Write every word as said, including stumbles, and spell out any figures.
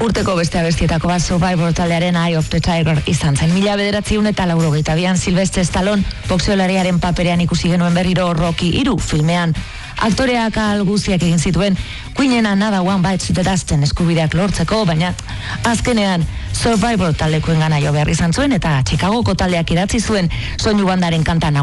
Urteko beste abestietako bat Survivor taldearen Eye of the Tiger izan zen. Mila bederatziehun eta laurogeita bian Sylvester Stallone boxeolariaren paperean ikusi genuen berriro Rocky hiru filmean. Aktoreak ahal guztiak egin zituen Queenen Another One Bites the Dusten eskubideak lortzeko, baina azkenean Survivor taldekoen gana jo behar izan zuen eta Chicagoko taldeak idatzi zuen soinu bandaren kanta